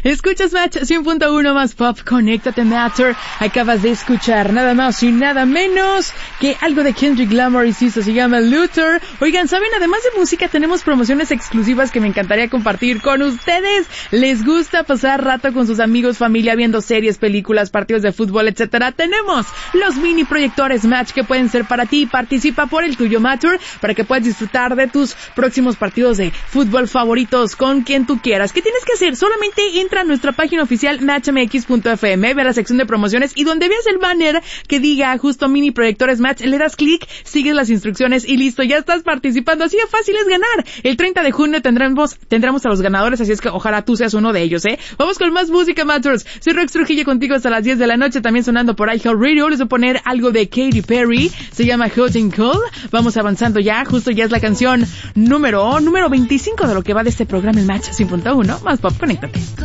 Escuchas Match 100.1 más pop, conéctate Matter. Acabas de escuchar nada más y nada menos que algo de Kendrick Lamar y Cisa, se llama Luther. Oigan, ¿saben? Además de música tenemos promociones exclusivas que me encantaría compartir con ustedes. ¿Les gusta pasar rato con sus amigos, familia, viendo series, películas, partidos de fútbol, etcétera? Tenemos los mini proyectores Match que pueden ser para ti. Participa por el tuyo Matter para que puedas disfrutar de tus próximos partidos de fútbol favoritos con quien tú quieras. ¿Qué tienes que hacer? Solamente entra a nuestra página oficial matchmx.fm, ve la sección de promociones y donde veas el banner que diga justo mini proyectores Match, le das clic, sigues las instrucciones y listo, ya estás participando. Así de fácil es ganar. El 30 de junio tendremos a los ganadores, así es que ojalá tú seas uno de ellos, Vamos con más música Matters. Soy Rex Trujillo contigo hasta las 10 de la noche, también sonando por iHeartRadio. Les voy a poner algo de Katy Perry, se llama Hot and Cold. Vamos avanzando ya, justo ya es la canción número 25 de lo que va de este programa, el Match 100.1 más pop, conéctate.